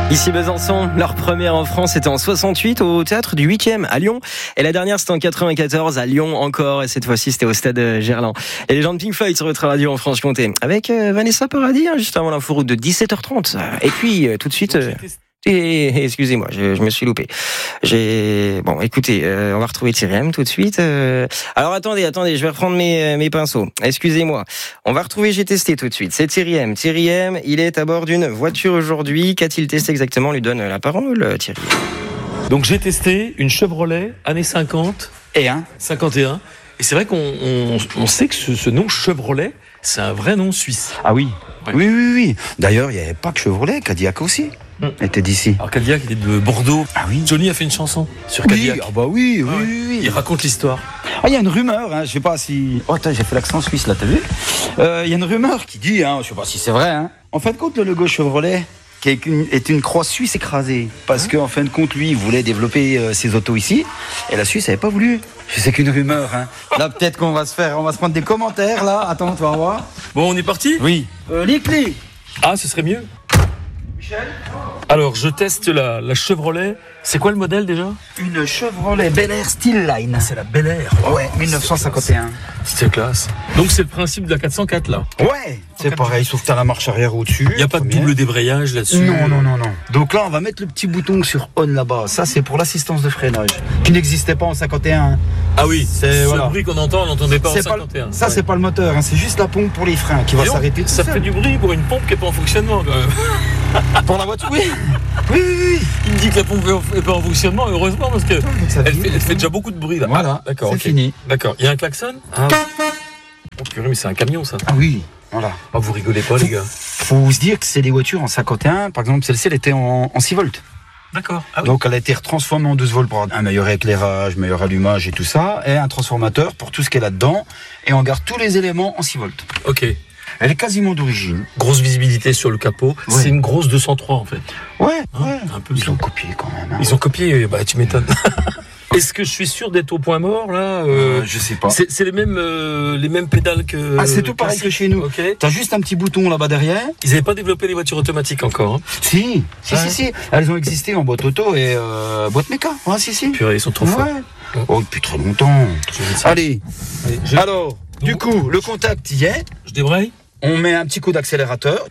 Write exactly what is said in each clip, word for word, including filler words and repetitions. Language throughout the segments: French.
Ici Besançon, leur première en France c'était en soixante-huit au théâtre du huitième à Lyon. Et la dernière c'était en quatre-vingt-quatorze à Lyon encore. Et cette fois-ci c'était au stade Gerland. Et les gens de Pink Floyd sur votre radio en Franche-Comté. Avec euh, Vanessa Paradis, hein, juste avant l'info route de dix-sept heures trente. Et puis euh, tout de suite... Euh, Et, excusez-moi, je, je me suis loupé. J'ai bon, écoutez, euh, on va retrouver Thierry tout de suite. Euh... Alors attendez, attendez, je vais reprendre mes mes pinceaux. Excusez-moi. On va retrouver J'ai testé tout de suite. C'est Thierry M. Thierry M. Il est à bord d'une voiture aujourd'hui. Qu'a-t-il testé exactement? On lui donne la parole, Thierry. Donc j'ai testé une Chevrolet années cinquante et un cinquante et un. Et c'est vrai qu'on on, on sait que ce, ce nom Chevrolet, c'est un vrai nom suisse. Ah oui. Ouais. Oui, oui, oui. D'ailleurs, il n'y avait pas que Chevrolet, Cadillac aussi. Hum. était d'ici. Alors Cadillac, il est de Bordeaux. Ah oui. Johnny a fait une chanson sur Oui, Cadillac. ah bah oui, oui, Ah ouais. oui, oui. Il raconte l'histoire. Ah, il y a une rumeur, hein, je sais pas si... Oh, attends, j'ai fait l'accent suisse, là, t'as vu? Euh, il y a une rumeur qui dit, hein, je sais pas si c'est vrai, hein. En fin de compte, le logo Chevrolet qui est une, est une croix suisse écrasée. Parce qu'en fin de compte, lui, il voulait développer euh, ses autos ici. Et la Suisse n'avait pas voulu. Je sais qu'une rumeur, hein. Là, peut-être qu'on va se faire... On va se prendre des commentaires, là. Attends, tu vas voir. Bon, on est parti? Oui. Euh, les clés. Ah, ce serait mieux. Michel? Alors, je teste la, la Chevrolet. C'est quoi le modèle déjà? Une Chevrolet Bel Air Steel Line. C'est la Bel Air. Ouais, dix-neuf cent cinquante et un. C'était classe. Donc c'est le principe de la quatre cent quatre là. Ouais, c'est pareil, sauf que t'as la marche arrière au-dessus. Il n'y a pas de double débrayage là-dessus. Non, non, non, non. Donc là, on va mettre le petit bouton sur on là-bas. Ça, c'est pour l'assistance de freinage, qui n'existait pas en cinquante et un. Ah oui, c'est ce voilà. bruit qu'on entend, on n'entendait pas c'est en cinquante et un. Pas, ça, ouais. c'est pas le moteur, hein, c'est juste la pompe pour les freins qui va donc, s'arrêter. Ça fait du bruit pour une pompe qui n'est pas en fonctionnement quand même. Pour la voiture, oui. Oui, oui, oui. Il me dit que la pompe n'est pas en fonctionnement, heureusement, parce qu'elle fait, elle fait déjà beaucoup de bruit là. Voilà, d'accord, c'est okay. fini. D'accord, il y a un klaxon? Ah. Oh purée, mais c'est un camion ça. Ah oui, voilà. Ah, vous rigolez pas les gars. Faut se dire que c'est des voitures en cinquante et un, par exemple, celle-ci elle était en, en six volts. D'accord. Ah oui. Donc elle a été retransformée en douze volts pour un meilleur éclairage, meilleur allumage et tout ça, et un transformateur pour tout ce qu'il y a là-dedans, et on garde tous les éléments en six volts. Ok. Elle est quasiment d'origine. Grosse visibilité sur le capot. Ouais. C'est une grosse deux cent trois en fait. Ouais, hein, ouais. Un peu Ils ça. ont copié quand même. Hein. Ils ont copié, bah tu m'étonnes. Est-ce que je suis sûr d'être au point mort là euh, euh, Je sais pas. C'est, c'est les mêmes euh, les mêmes pédales que. Ah, c'est tout pareil que chez nous. Ok. T'as juste un petit bouton là-bas derrière. Ils n'avaient pas développé les voitures automatiques encore. Hein. Si, si, ouais. si, si. Elles ont existé en boîte auto et euh, boîte méca. Ouais, si, si. Purée, ils sont trop forts. Ouais. Oh, depuis très longtemps. Allez. Allez je... Alors, Donc, du coup, le contact y est. Je débraye. On met un petit coup d'accélérateur.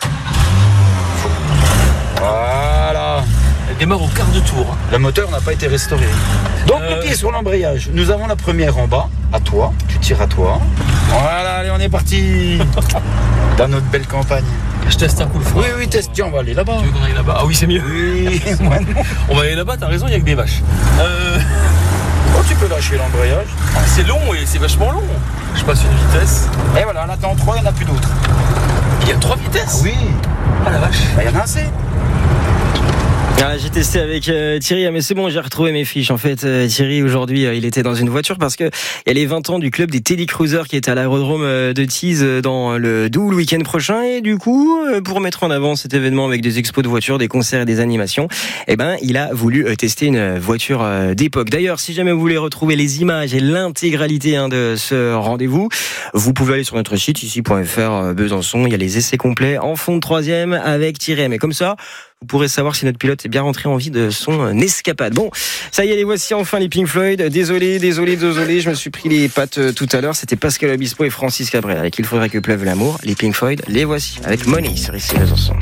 Voilà. Elle démarre au quart de tour. Le moteur n'a pas été restauré. Donc euh... le pied sur l'embrayage. Nous avons la première en bas. À toi. Tu tires à toi. Voilà, allez, on est parti. Dans notre belle campagne. Je teste un coup le frein. Oui, oui, teste. Tiens, on va aller là-bas. Tu veux qu'on aille là-bas? Ah oui, c'est mieux. Oui, moi non. On va aller là-bas, t'as raison, il n'y a que des vaches. Euh... Oh, tu peux lâcher l'embrayage. Ah, c'est long et c'est vachement long. Je passe une vitesse. Et voilà, là, t'en trois, il n'y en a plus d'autres. Il y a trois vitesses? Ah oui. Ah la vache. Bah, il y en a assez. Ah, j'ai testé avec euh, Thierry, mais c'est bon, j'ai retrouvé mes fiches. En fait, euh, Thierry, aujourd'hui, euh, il était dans une voiture parce que il y a les vingt ans du club des Teddy Cruisers qui est à l'aérodrome euh, de Tees euh, dans le Doubs le week-end prochain. Et du coup, euh, pour mettre en avant cet événement avec des expos de voitures, des concerts et des animations, eh ben, il a voulu euh, tester une voiture euh, d'époque. D'ailleurs, si jamais vous voulez retrouver les images et l'intégralité hein, de ce rendez-vous, vous pouvez aller sur notre site ici point f r euh, Besançon. Il y a les essais complets en fond de troisième avec Thierry. Mais comme ça, vous pourrez savoir si notre pilote est bien rentré en vie de son escapade. Bon, ça y est, les voici enfin les Pink Floyd. Désolé, désolé, désolé, je me suis pris les pattes tout à l'heure. C'était Pascal Obispo et Francis Cabrel avec Il faudrait que pleuve l'amour. Les Pink Floyd, les voici avec Money sur ici Besançon.